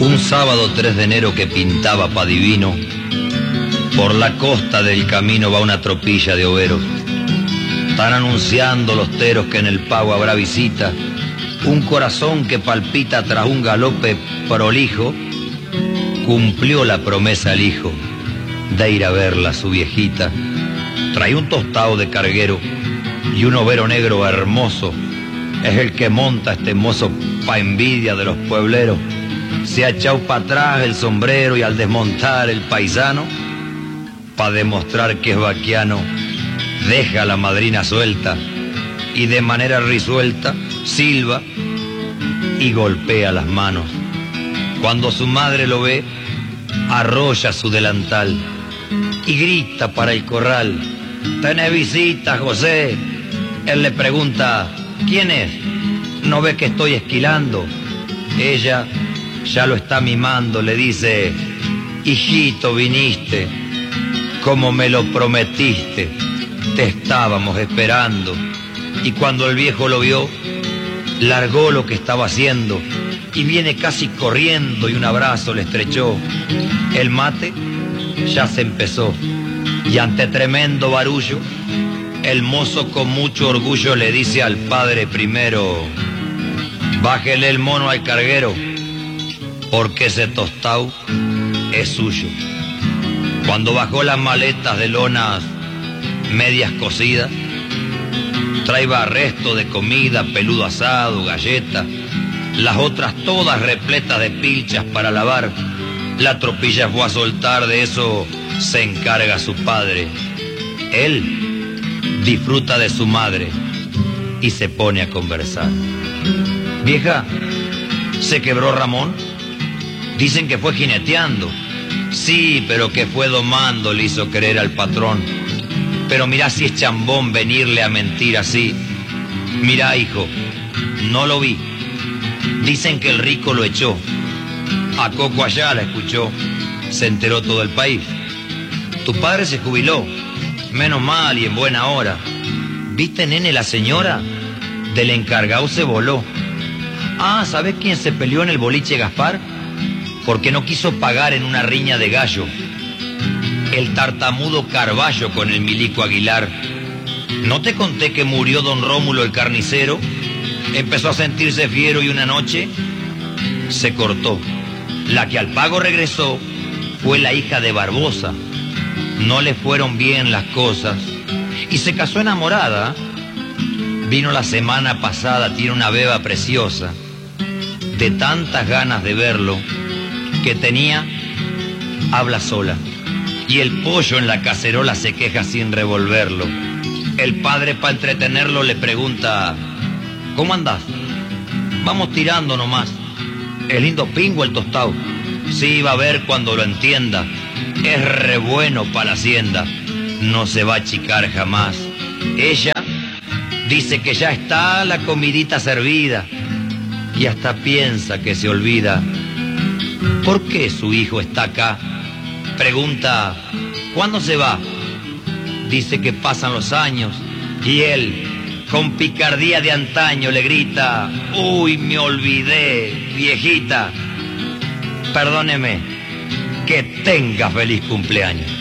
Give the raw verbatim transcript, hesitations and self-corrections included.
Un sábado tres de enero que pintaba pa' divino, por la costa del camino va una tropilla de overos. Están anunciando los teros que en el pago habrá visita, un corazón que palpita tras un galope prolijo. Cumplió la promesa el hijo de ir a verla a su viejita. Trae un tostado de carguero y un overo negro hermoso. Es el que monta este mozo pa' envidia de los puebleros. Se ha echado para atrás el sombrero y al desmontar el paisano, pa' demostrar que es vaquiano, deja a la madrina suelta y de manera risuelta silba y golpea las manos. Cuando su madre lo ve, arrolla su delantal y grita para el corral: «¿Tenés visita, José?» Él le pregunta: «¿Quién es? ¿No ve que estoy esquilando?» Ella ya lo está mimando, le dice: «Hijito, viniste, como me lo prometiste, te estábamos esperando». Y cuando el viejo lo vio, largó lo que estaba haciendo y viene casi corriendo y un abrazo le estrechó. El mate ya se empezó y ante tremendo barullo, el mozo con mucho orgullo le dice al padre primero: «Bájele el mono al carguero, porque ese tostado es suyo». Cuando bajó las maletas de lonas medias cocidas, traía resto de comida, peludo asado, galletas, las otras todas repletas de pilchas para lavar. La tropilla fue a soltar, de eso se encarga su padre. Él disfruta de su madre y se pone a conversar. «Vieja, ¿se quebró Ramón? Dicen que fue jineteando». «Sí, pero que fue domando», le hizo creer al patrón. «Pero mirá si es chambón venirle a mentir así. Mirá, hijo, no lo vi. Dicen que el rico lo echó. A Coco allá la escuchó. Se enteró todo el país. Tu padre se jubiló. Menos mal y en buena hora. ¿Viste, nene, la señora? Del encargado se voló. Ah, ¿sabés quién se peleó en el boliche, Gaspar? Porque no quiso pagar en una riña de gallo. El tartamudo Carballo con el milico Aguilar. ¿No te conté que murió don Rómulo el carnicero? Empezó a sentirse fiero y una noche se cortó. La que al pago regresó fue la hija de Barbosa. No le fueron bien las cosas y se casó enamorada. Vino la semana pasada, tiene una beba preciosa. De tantas ganas de verlo que tenía, habla sola. Y el pollo en la cacerola se queja sin revolverlo. El padre, para entretenerlo, le pregunta: «¿Cómo andás? Vamos tirando nomás. ¿Es lindo pingo el tostado?» «Sí, va a ver cuando lo entienda. Es re bueno para la hacienda. No se va a achicar jamás». Ella dice que ya está la comidita servida y hasta piensa que se olvida. ¿Por qué su hijo está acá? Pregunta: ¿cuándo se va? Dice que pasan los años y él, con picardía de antaño, le grita: «Uy, me olvidé, viejita. Perdóneme, que tenga feliz cumpleaños».